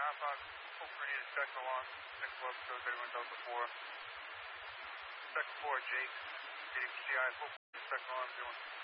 Alpha, hope for need a second alarm, next web code 31 Delta 4. Second 4, Jake, getting CI, hope for second alarm, doing.